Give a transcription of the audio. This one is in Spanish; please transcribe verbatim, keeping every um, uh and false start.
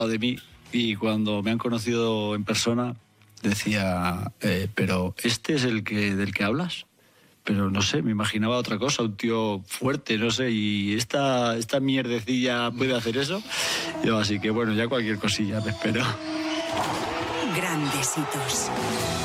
de mí, y cuando me han conocido en persona decía, eh, pero ¿este es el que del que hablas? Pero no sé, me imaginaba otra cosa, un tío fuerte, no sé, y esta, esta mierdecilla puede hacer eso. Yo, así que bueno, ya cualquier cosilla me espero. Grandes hitos.